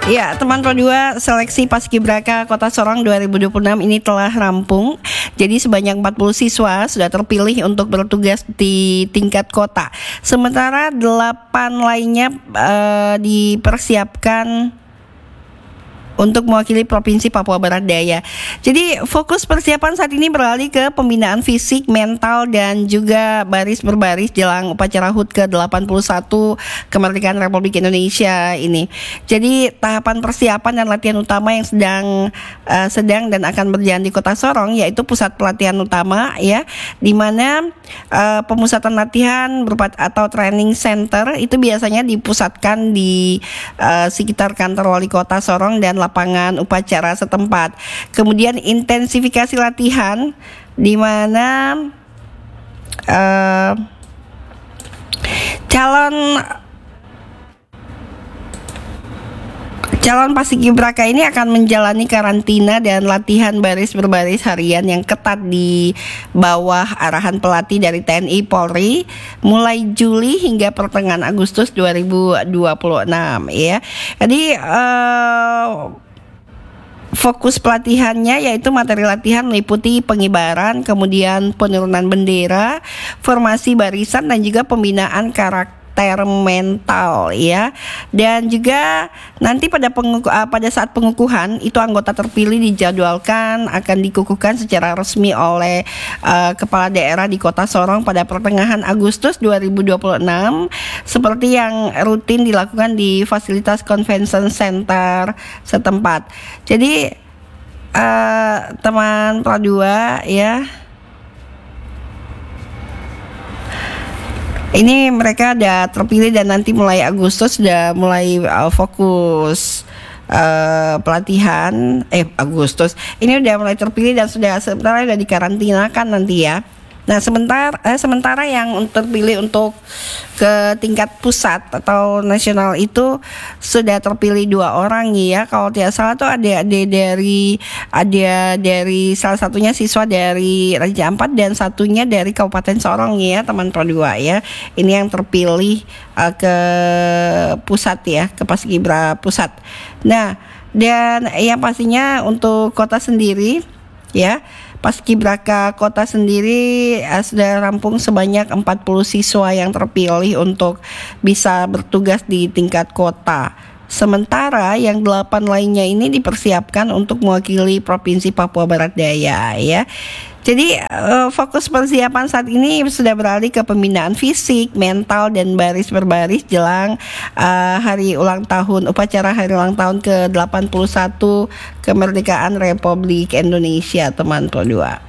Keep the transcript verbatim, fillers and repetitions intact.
Ya, teman Pro dua, seleksi Paskibraka Kota Sorong dua ribu dua puluh enam ini telah rampung. Jadi sebanyak empat puluh siswa sudah terpilih untuk bertugas di tingkat kota. Sementara delapan lainnya uh, dipersiapkan untuk mewakili Provinsi Papua Barat Daya. Jadi fokus persiapan saat ini beralih ke pembinaan fisik, mental, dan juga baris berbaris jelang upacara H U T ke delapan puluh satu Kemerdekaan Republik Indonesia ini. Jadi tahapan persiapan dan latihan utama yang sedang uh, sedang dan akan berjalan di Kota Sorong yaitu pusat pelatihan utama ya, di mana uh, pemusatan latihan berupa atau training center itu biasanya dipusatkan di uh, sekitar kantor wali kota Sorong dan lapangan upacara setempat. Kemudian intensifikasi latihan di mana uh, calon calon paskibraka ini akan menjalani karantina dan latihan baris berbaris harian yang ketat di bawah arahan pelatih dari T N I Polri mulai Juli hingga pertengahan Agustus dua ribu dua puluh enam ya. Jadi uh, fokus pelatihannya yaitu materi latihan meliputi pengibaran, kemudian penurunan bendera, formasi barisan, dan juga pembinaan karakter mental ya. Dan juga nanti pada penguku, uh, pada saat pengukuhan itu anggota terpilih dijadwalkan akan dikukuhkan secara resmi oleh uh, kepala daerah di Kota Sorong pada pertengahan Agustus dua ribu dua puluh enam seperti yang rutin dilakukan di fasilitas convention center setempat. Jadi uh, teman Pro dua ya, ini mereka udah terpilih dan nanti mulai Agustus sudah mulai uh, fokus uh, pelatihan. Eh Agustus ini udah mulai terpilih dan sudah sementara udah dikarantina kan nanti ya. Nah sementara eh, sementara yang terpilih untuk ke tingkat pusat atau nasional itu sudah terpilih dua orang ya. Kalau tidak salah tuh ada ada dari ada dari salah satunya siswa dari Raja Ampat dan satunya dari Kabupaten Sorong ya, teman Pro dua ya. Ini yang terpilih uh, ke pusat ya, ke Paskibra pusat. Nah, dan yang pastinya untuk kota sendiri ya, Paskibraka Kota sendiri uh, sudah rampung sebanyak empat puluh siswa yang terpilih untuk bisa bertugas di tingkat kota. Sementara yang delapan lainnya ini dipersiapkan untuk mewakili Provinsi Papua Barat Daya ya. Jadi uh, fokus persiapan saat ini sudah beralih ke pembinaan fisik, mental, dan baris berbaris jelang uh, hari ulang tahun upacara hari ulang tahun ke delapan puluh satu Kemerdekaan Republik Indonesia, teman Pro dua.